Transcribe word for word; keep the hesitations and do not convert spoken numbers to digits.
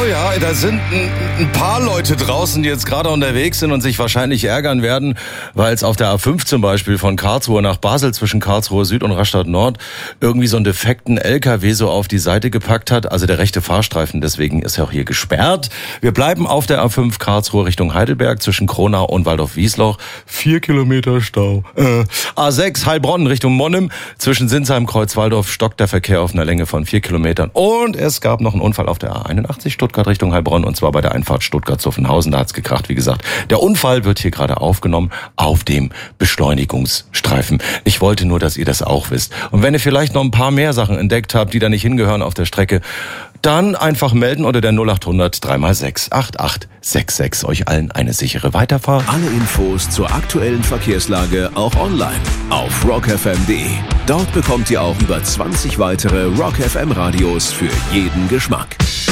Oh ja, da sind ein, ein paar Leute draußen, die jetzt gerade unterwegs sind und sich wahrscheinlich ärgern werden, weil es auf der A fünf zum Beispiel von Karlsruhe nach Basel zwischen Karlsruhe Süd und Rastatt Nord irgendwie so einen defekten L K W so auf die Seite gepackt hat. Also der rechte Fahrstreifen, deswegen ist er auch hier gesperrt. Wir bleiben auf der A fünf Karlsruhe Richtung Heidelberg zwischen Kronau und Waldorf-Wiesloch. Vier Kilometer Stau. Äh. A sechs Heilbronn Richtung Monnem. Zwischen Sinsheim, Kreuzwaldorf stockt der Verkehr auf einer Länge von vier Kilometern. Und es gab noch einen Unfall auf der A einundachtzig Stuttgart Richtung Heilbronn, und zwar bei der Einfahrt Stuttgart-Zuffenhausen. Da hat's gekracht, wie gesagt. Der Unfall wird hier gerade aufgenommen auf dem Beschleunigungsstreifen. Ich wollte nur, dass ihr das auch wisst. Und wenn ihr vielleicht noch ein paar mehr Sachen entdeckt habt, die da nicht hingehören auf der Strecke, dann einfach melden unter der null acht hundert drei mal sechs acht acht sechs sechs. Euch allen eine sichere Weiterfahrt. Alle Infos zur aktuellen Verkehrslage auch online auf rock f m punkt d e. Dort bekommt ihr auch über zwanzig weitere Rock F M Radios für jeden Geschmack.